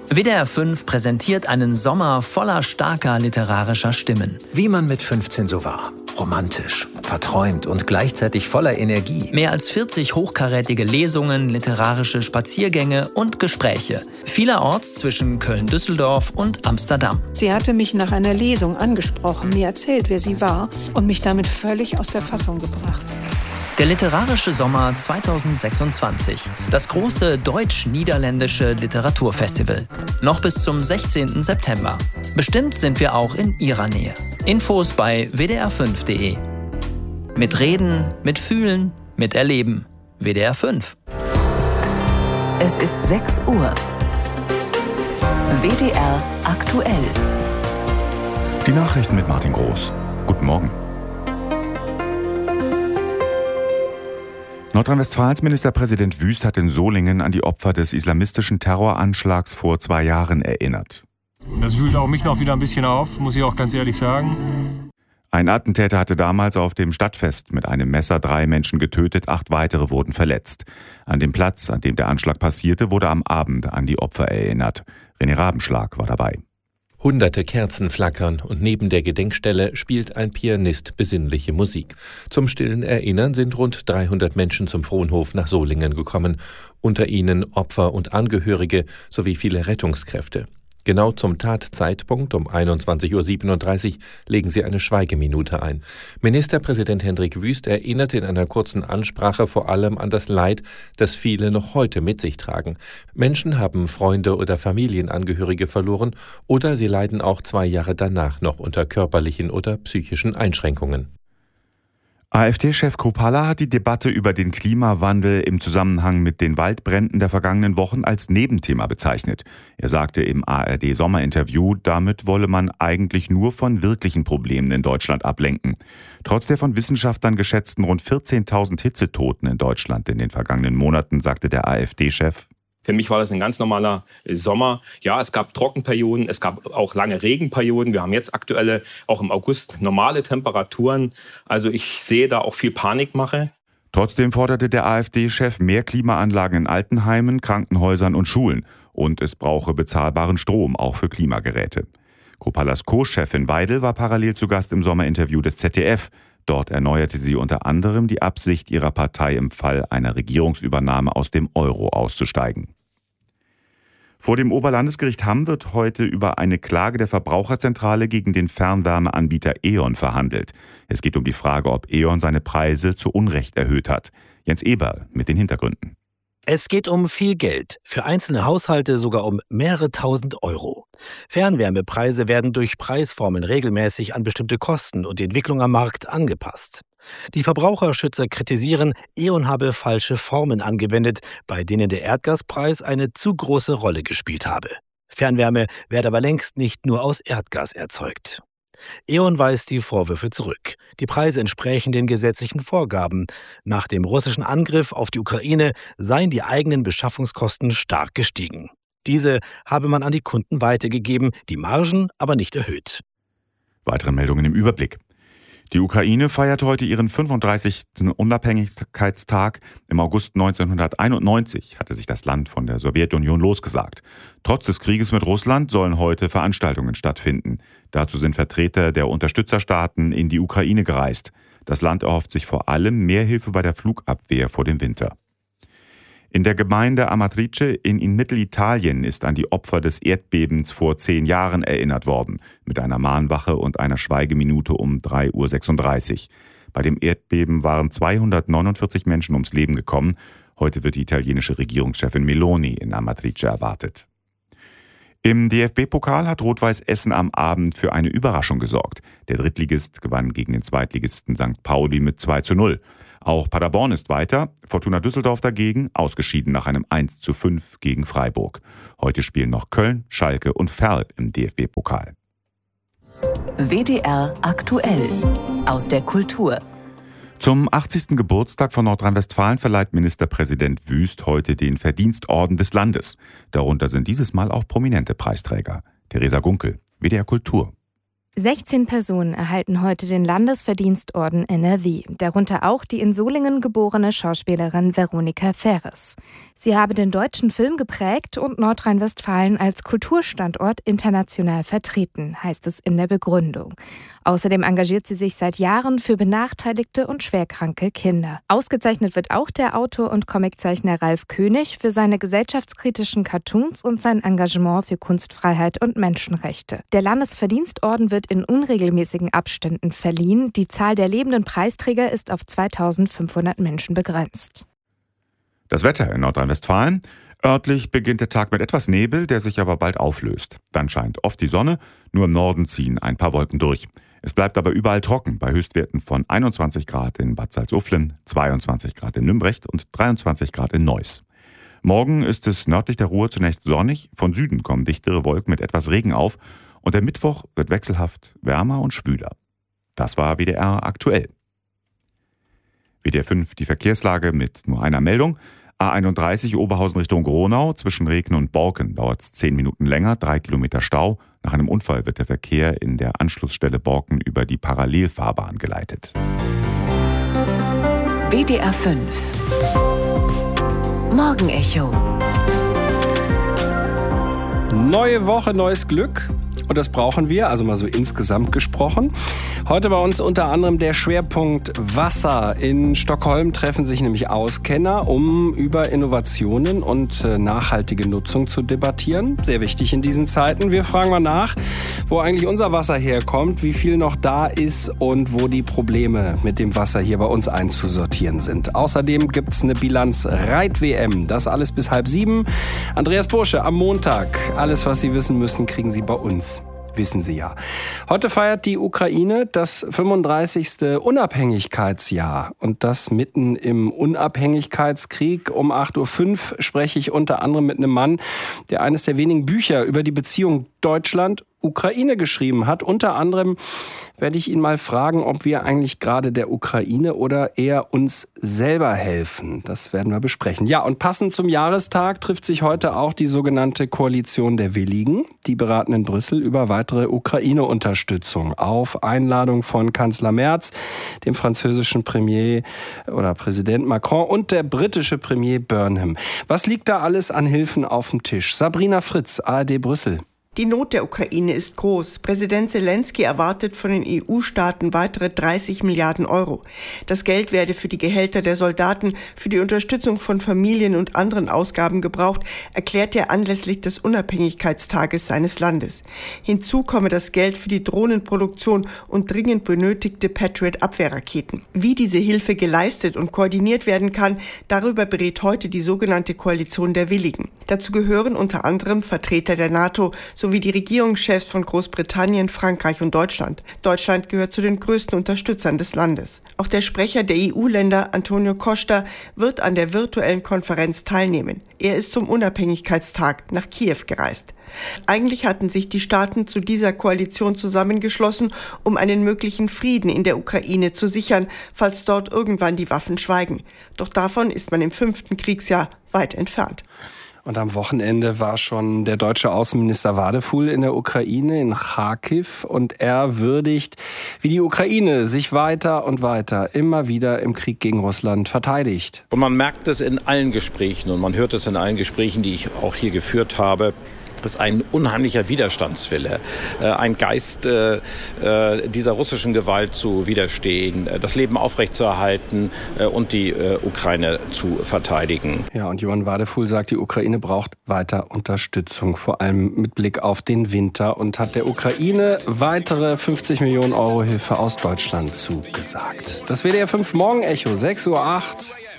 WDR 5 präsentiert einen Sommer voller starker literarischer Stimmen. Wie man mit 15 so war. Romantisch, verträumt und gleichzeitig voller Energie. Mehr als 40 hochkarätige Lesungen, literarische Spaziergänge und Gespräche. Vielerorts zwischen Köln-Düsseldorf und Amsterdam. Sie hatte mich nach einer Lesung angesprochen, mir erzählt, wer sie war und mich damit völlig aus der Fassung gebracht. Der literarische Sommer 2026. Das große deutsch-niederländische Literaturfestival. Noch bis zum 16. September. Bestimmt sind wir auch in Ihrer Nähe. Infos bei wdr5.de. Mit Reden, mit Fühlen, mit Erleben. WDR 5. Es ist 6 Uhr. WDR aktuell. Die Nachrichten mit Martin Groß. Guten Morgen. Nordrhein-Westfalens Ministerpräsident Wüst hat in Solingen an die Opfer des islamistischen Terroranschlags vor 2 Jahren erinnert. Das wühlt auch mich noch wieder ein bisschen auf, muss ich auch ganz ehrlich sagen. Ein Attentäter hatte damals auf dem Stadtfest mit einem Messer 3 Menschen getötet, 8 weitere wurden verletzt. An dem Platz, an dem der Anschlag passierte, wurde am Abend an die Opfer erinnert. René Rabenschlag war dabei. Hunderte Kerzen flackern und neben der Gedenkstelle spielt ein Pianist besinnliche Musik. Zum stillen Erinnern sind rund 300 Menschen zum Fronhof nach Solingen gekommen. Unter ihnen Opfer und Angehörige sowie viele Rettungskräfte. Genau zum Tatzeitpunkt um 21.37 Uhr legen sie eine Schweigeminute ein. Ministerpräsident Hendrik Wüst erinnerte in einer kurzen Ansprache vor allem an das Leid, das viele noch heute mit sich tragen. Menschen haben Freunde oder Familienangehörige verloren oder sie leiden auch 2 Jahre danach noch unter körperlichen oder psychischen Einschränkungen. AfD-Chef Kruppalla hat die Debatte über den Klimawandel im Zusammenhang mit den Waldbränden der vergangenen Wochen als Nebenthema bezeichnet. Er sagte im ARD-Sommerinterview, damit wolle man eigentlich nur von wirklichen Problemen in Deutschland ablenken. Trotz der von Wissenschaftlern geschätzten rund 14.000 Hitzetoten in Deutschland in den vergangenen Monaten, sagte der AfD-Chef: Für mich war das ein ganz normaler Sommer. Ja, es gab Trockenperioden, es gab auch lange Regenperioden. Wir haben jetzt aktuelle, auch im August, normale Temperaturen. Also ich sehe da auch viel Panikmache. Trotzdem forderte der AfD-Chef mehr Klimaanlagen in Altenheimen, Krankenhäusern und Schulen. Und es brauche bezahlbaren Strom, auch für Klimageräte. Kruppallas Co-Chefin Weidel war parallel zu Gast im Sommerinterview des ZDF. Dort erneuerte sie unter anderem die Absicht ihrer Partei, im Fall einer Regierungsübernahme aus dem Euro auszusteigen. Vor dem Oberlandesgericht Hamm wird heute über eine Klage der Verbraucherzentrale gegen den Fernwärmeanbieter E.ON verhandelt. Es geht um die Frage, ob E.ON seine Preise zu Unrecht erhöht hat. Jens Eberl mit den Hintergründen. Es geht um viel Geld, für einzelne Haushalte sogar um mehrere tausend Euro. Fernwärmepreise werden durch Preisformeln regelmäßig an bestimmte Kosten und die Entwicklung am Markt angepasst. Die Verbraucherschützer kritisieren, E.ON habe falsche Formen angewendet, bei denen der Erdgaspreis eine zu große Rolle gespielt habe. Fernwärme werde aber längst nicht nur aus Erdgas erzeugt. E.ON weist die Vorwürfe zurück. Die Preise entsprechen den gesetzlichen Vorgaben. Nach dem russischen Angriff auf die Ukraine seien die eigenen Beschaffungskosten stark gestiegen. Diese habe man an die Kunden weitergegeben, die Margen aber nicht erhöht. Weitere Meldungen im Überblick. Die Ukraine feiert heute ihren 35. Unabhängigkeitstag. Im August 1991 hatte sich das Land von der Sowjetunion losgesagt. Trotz des Krieges mit Russland sollen heute Veranstaltungen stattfinden. Dazu sind Vertreter der Unterstützerstaaten in die Ukraine gereist. Das Land erhofft sich vor allem mehr Hilfe bei der Flugabwehr vor dem Winter. In der Gemeinde Amatrice in Mittelitalien ist an die Opfer des Erdbebens vor 10 Jahren erinnert worden, mit einer Mahnwache und einer Schweigeminute um 3.36 Uhr. Bei dem Erdbeben waren 249 Menschen ums Leben gekommen. Heute wird die italienische Regierungschefin Meloni in Amatrice erwartet. Im DFB-Pokal hat Rot-Weiß Essen am Abend für eine Überraschung gesorgt. Der Drittligist gewann gegen den Zweitligisten St. Pauli mit 2:0. Auch Paderborn ist weiter, Fortuna Düsseldorf dagegen ausgeschieden nach einem 1:5 gegen Freiburg. Heute spielen noch Köln, Schalke und Verl im DFB-Pokal. WDR aktuell aus der Kultur. Zum 80. Geburtstag von Nordrhein-Westfalen verleiht Ministerpräsident Wüst heute den Verdienstorden des Landes. Darunter sind dieses Mal auch prominente Preisträger. Theresa Gunkel, WDR Kultur. 16 Personen erhalten heute den Landesverdienstorden NRW, darunter auch die in Solingen geborene Schauspielerin Veronika Ferres. Sie habe den deutschen Film geprägt und Nordrhein-Westfalen als Kulturstandort international vertreten, heißt es in der Begründung. Außerdem engagiert sie sich seit Jahren für benachteiligte und schwerkranke Kinder. Ausgezeichnet wird auch der Autor und Comiczeichner Ralf König für seine gesellschaftskritischen Cartoons und sein Engagement für Kunstfreiheit und Menschenrechte. Der Landesverdienstorden wird in unregelmäßigen Abständen verliehen. Die Zahl der lebenden Preisträger ist auf 2500 Menschen begrenzt. Das Wetter in Nordrhein-Westfalen. Örtlich beginnt der Tag mit etwas Nebel, der sich aber bald auflöst. Dann scheint oft die Sonne, nur im Norden ziehen ein paar Wolken durch. Es bleibt aber überall trocken, bei Höchstwerten von 21 Grad in Bad Salzuflen, 22 Grad in Nümbrecht und 23 Grad in Neuss. Morgen ist es nördlich der Ruhr zunächst sonnig, von Süden kommen dichtere Wolken mit etwas Regen auf und der Mittwoch wird wechselhaft wärmer und schwüler. Das war WDR aktuell. WDR 5 die Verkehrslage mit nur einer Meldung. A31 Oberhausen Richtung Gronau, zwischen Regnen und Borken dauert es 10 Minuten länger, 3 Kilometer Stau. Nach einem Unfall wird der Verkehr in der Anschlussstelle Borken über die Parallelfahrbahn geleitet. WDR 5 Morgenecho. Neue Woche, neues Glück. Und das brauchen wir, also mal so insgesamt gesprochen. Heute bei uns unter anderem der Schwerpunkt Wasser. In Stockholm treffen sich nämlich Auskenner, um über Innovationen und nachhaltige Nutzung zu debattieren. Sehr wichtig in diesen Zeiten. Wir fragen mal nach, wo eigentlich unser Wasser herkommt, wie viel noch da ist und wo die Probleme mit dem Wasser hier bei uns einzusortieren sind. Außerdem gibt es eine Bilanz Reit-WM. Das alles bis 6:30. Andreas Bursche am Montag. Alles, was Sie wissen müssen, kriegen Sie bei uns. Wissen Sie ja. Heute feiert die Ukraine das 35. Unabhängigkeitsjahr. Und das mitten im Unabhängigkeitskrieg. Um 8:05 Uhr spreche ich unter anderem mit einem Mann, der eines der wenigen Bücher über die Beziehung Deutschland-Ukraine geschrieben hat. Unter anderem werde ich ihn mal fragen, ob wir eigentlich gerade der Ukraine oder eher uns selber helfen. Das werden wir besprechen. Ja, und passend zum Jahrestag trifft sich heute auch die sogenannte Koalition der Willigen. Die beraten in Brüssel über weitere Ukraine-Unterstützung auf Einladung von Kanzler Merz, dem französischen Premier oder Präsident Macron und der britische Premier Burnham. Was liegt da alles an Hilfen auf dem Tisch? Sabrina Fritz, ARD Brüssel. Die Not der Ukraine ist groß. Präsident Zelensky erwartet von den EU-Staaten weitere 30 Milliarden Euro. Das Geld werde für die Gehälter der Soldaten, für die Unterstützung von Familien und anderen Ausgaben gebraucht, erklärt er anlässlich des Unabhängigkeitstages seines Landes. Hinzu komme das Geld für die Drohnenproduktion und dringend benötigte Patriot-Abwehrraketen. Wie diese Hilfe geleistet und koordiniert werden kann, darüber berät heute die sogenannte Koalition der Willigen. Dazu gehören unter anderem Vertreter der NATO sowie die Regierungschefs von Großbritannien, Frankreich und Deutschland. Deutschland gehört zu den größten Unterstützern des Landes. Auch der Sprecher der EU-Länder, Antonio Costa, wird an der virtuellen Konferenz teilnehmen. Er ist zum Unabhängigkeitstag nach Kiew gereist. Eigentlich hatten sich die Staaten zu dieser Koalition zusammengeschlossen, um einen möglichen Frieden in der Ukraine zu sichern, falls dort irgendwann die Waffen schweigen. Doch davon ist man im 5. Kriegsjahr weit entfernt. Und am Wochenende war schon der deutsche Außenminister Wadefuhl in der Ukraine, in Charkiw. Und er würdigt, wie die Ukraine sich weiter und weiter immer wieder im Krieg gegen Russland verteidigt. Und man merkt es in allen Gesprächen und man hört es in allen Gesprächen, die ich auch hier geführt habe. Das ist ein unheimlicher Widerstandswille, ein Geist dieser russischen Gewalt zu widerstehen, das Leben aufrechtzuerhalten und die Ukraine zu verteidigen. Ja, und Johann Wadefuhl sagt, die Ukraine braucht weiter Unterstützung, vor allem mit Blick auf den Winter, und hat der Ukraine weitere 50 Millionen Euro Hilfe aus Deutschland zugesagt. Das WDR 5 Morgenecho, 6:08 Uhr.